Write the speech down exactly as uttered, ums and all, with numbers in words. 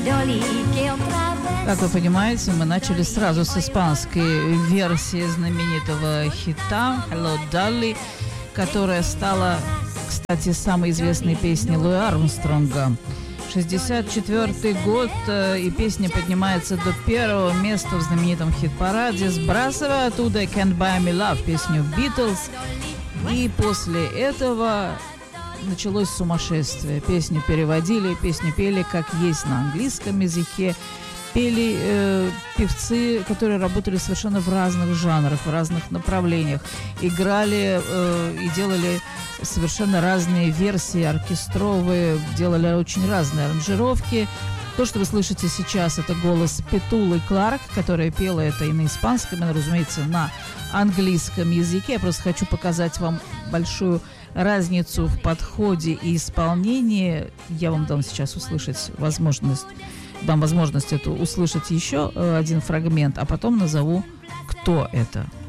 Как вы понимаете, мы начали сразу с испанской версии знаменитого хита «Hello, Dolly», которая стала, кстати, самой известной песней Луи Армстронга. шестьдесят четвёртый год, и песня поднимается до первого места в знаменитом хит-параде, сбрасывая оттуда «Can't Buy Me Love», песню «Beatles». И после этого началось сумасшествие. Песню переводили, песню пели как есть на английском языке. Пели э, певцы, которые работали совершенно в разных жанрах, в разных направлениях. Играли э, и делали совершенно разные версии оркестровые, делали очень разные аранжировки. То, что вы слышите сейчас, это голос Петулы Кларк, которая пела это и на испанском, и, разумеется, на английском языке. Я просто хочу показать вам большую разницу в подходе и исполнении. Я вам дам сейчас услышать возможность, дам возможность эту услышать еще один фрагмент, а потом назову, кто это.